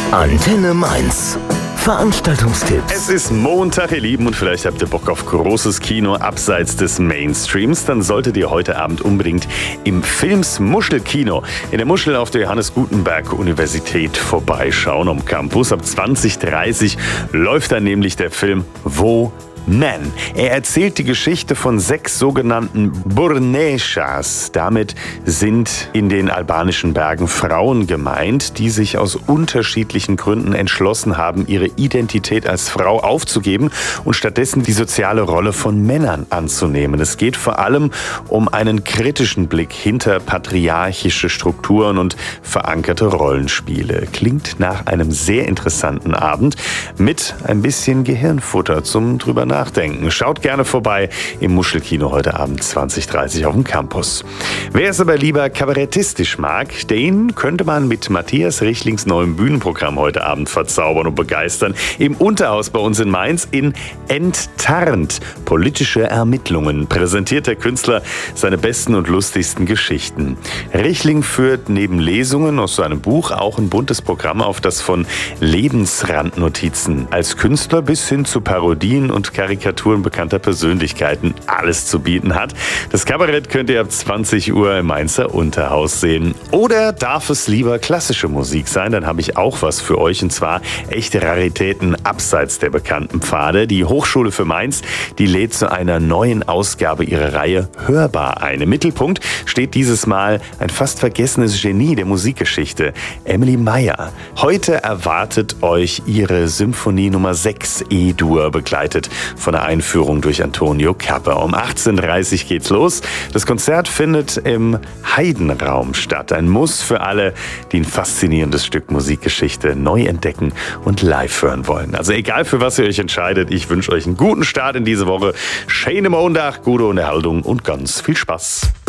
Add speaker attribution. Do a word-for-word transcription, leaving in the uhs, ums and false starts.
Speaker 1: Antenne Mainz. Veranstaltungstipps.
Speaker 2: Es ist Montag, ihr Lieben, und vielleicht habt ihr Bock auf großes Kino abseits des Mainstreams. Dann solltet ihr heute Abend unbedingt im Films Muschelkino in der Muschel auf der Johannes Gutenberg Universität vorbeischauen am Campus. Ab zwanzig Uhr dreißig läuft dann nämlich der Film Wo Man. Er erzählt die Geschichte von sechs sogenannten Burneshas. Damit sind in den albanischen Bergen Frauen gemeint, die sich aus unterschiedlichen Gründen entschlossen haben, ihre Identität als Frau aufzugeben und stattdessen die soziale Rolle von Männern anzunehmen. Es geht vor allem um einen kritischen Blick hinter patriarchische Strukturen und verankerte Rollenspiele. Klingt nach einem sehr interessanten Abend mit ein bisschen Gehirnfutter zum drüber nachdenken. Schaut gerne vorbei im Muschelkino heute Abend zwanzig Uhr dreißig auf dem Campus. Wer es aber lieber kabarettistisch mag, den könnte man mit Matthias Richlings neuem Bühnenprogramm heute Abend verzaubern und begeistern. Im Unterhaus bei uns in Mainz in Enttarnt. Politische Ermittlungen präsentiert der Künstler seine besten und lustigsten Geschichten. Richling führt neben Lesungen aus seinem Buch auch ein buntes Programm auf, das von Lebensrandnotizen als Künstler bis hin zu Parodien und Karikaturen bekannter Persönlichkeiten alles zu bieten hat. Das Kabarett könnt ihr ab zwanzig Uhr im Mainzer Unterhaus sehen. Oder darf es lieber klassische Musik sein? Dann habe ich auch was für euch, und zwar echte Raritäten abseits der bekannten Pfade. Die Hochschule für Mainz, die lädt zu einer neuen Ausgabe ihrer Reihe Hörbar ein. Im Mittelpunkt steht dieses Mal ein fast vergessenes Genie der Musikgeschichte, Emily Meyer. Heute erwartet euch ihre Symphonie Nummer sechs E-Dur, begleitet von der Einführung durch Antonio Capper. Um achtzehn Uhr dreißig geht's los. Das Konzert findet im Heidenraum statt. Ein Muss für alle, die ein faszinierendes Stück Musikgeschichte neu entdecken und live hören wollen. Also egal, für was ihr euch entscheidet, ich wünsche euch einen guten Start in diese Woche. Schöne Montag, gute Unterhaltung und ganz viel Spaß.